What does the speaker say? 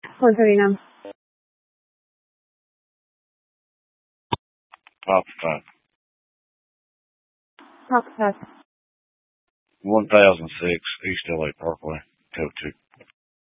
What's your name? Pop 5. Pop 5. 1006 East LA Parkway, code 2.